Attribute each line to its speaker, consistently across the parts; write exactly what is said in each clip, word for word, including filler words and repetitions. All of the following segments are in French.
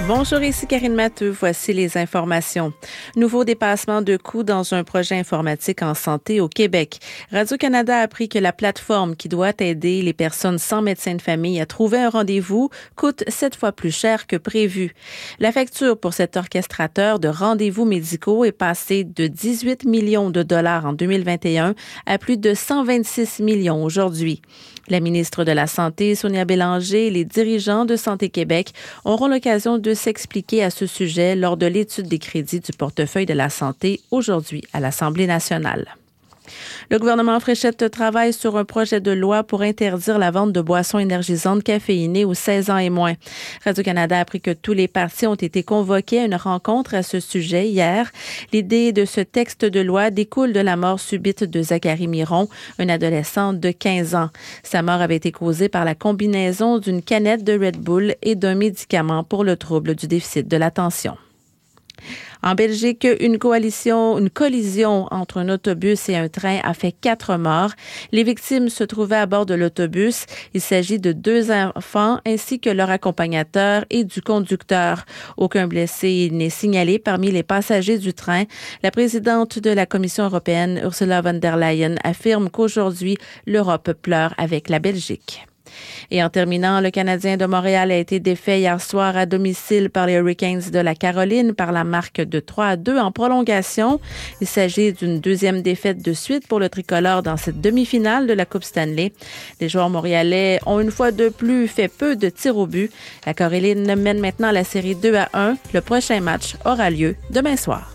Speaker 1: Bonjour, ici Karine Matteux. Voici les informations. Nouveau dépassement de coûts dans un projet informatique en santé au Québec. Radio-Canada a appris que la plateforme qui doit aider les personnes sans médecin de famille à trouver un rendez-vous coûte sept fois plus cher que prévu. La facture pour cet orchestrateur de rendez-vous médicaux est passée de dix-huit millions de dollars en deux mille vingt et un à plus de cent vingt-six millions aujourd'hui. La ministre de la Santé, Sonia Bélanger, et les dirigeants de Santé Québec auront l'occasion de s'expliquer à ce sujet lors de l'étude des crédits du portefeuille de la santé aujourd'hui à l'Assemblée nationale. Le gouvernement Fréchette travaille sur un projet de loi pour interdire la vente de boissons énergisantes caféinées aux seize ans et moins. Radio-Canada a appris que tous les partis ont été convoqués à une rencontre à ce sujet hier. L'idée de ce texte de loi découle de la mort subite de Zachary Miron, un adolescent de quinze ans. Sa mort avait été causée par la combinaison d'une canette de Red Bull et d'un médicament pour le trouble du déficit de l'attention. En Belgique, une coalition, une collision entre un autobus et un train a fait quatre morts. Les victimes se trouvaient à bord de l'autobus. Il s'agit de deux enfants ainsi que leur accompagnateur et du conducteur. Aucun blessé n'est signalé parmi les passagers du train. La présidente de la Commission européenne, Ursula von der Leyen, affirme qu'aujourd'hui, l'Europe pleure avec la Belgique. Et en terminant, le Canadien de Montréal a été défait hier soir à domicile par les Hurricanes de la Caroline par la marque de trois à deux en prolongation. Il s'agit d'une deuxième défaite de suite pour le tricolore dans cette demi-finale de la Coupe Stanley. Les joueurs montréalais ont une fois de plus fait peu de tirs au but. La Caroline mène maintenant la série deux à un. Le prochain match aura lieu demain soir.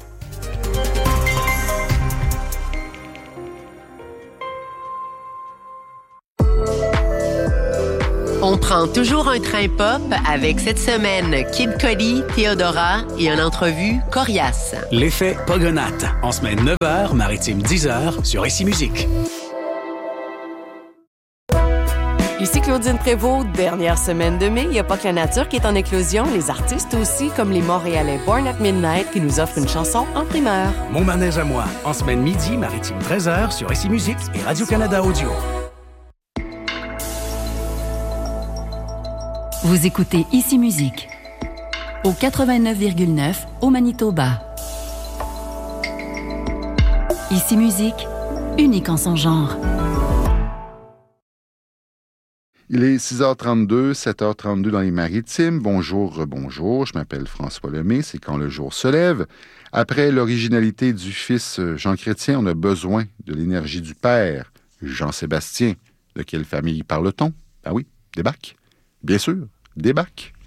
Speaker 2: On prend toujours un train pop avec cette semaine Kid Cudi, Théodora et une entrevue coriace.
Speaker 3: L'effet Pogonate, en semaine neuf heures, maritime dix heures sur Ici Musique.
Speaker 4: Ici Claudine Prévost, dernière semaine de mai. Il n'y a pas que la nature qui est en éclosion, les artistes aussi, comme les Montréalais Born at Midnight qui nous offrent une chanson en primeur.
Speaker 3: Mon manège à moi, en semaine midi, maritime treize heures sur Ici Musique et Radio-Canada Audio.
Speaker 5: Vous écoutez Ici Musique au quatre-vingt-neuf virgule neuf au Manitoba. Ici Musique, unique en son genre.
Speaker 6: Il est six heures trente-deux, sept heures trente-deux dans les Maritimes. Bonjour, bonjour, je m'appelle François Lemay, c'est quand le jour se lève. Après l'originalité du fils Jean Chrétien, on a besoin de l'énergie du père Jean-Sébastien. De quelle famille parle-t-on? Ben oui, des Bacs. Bien sûr, des Bacs.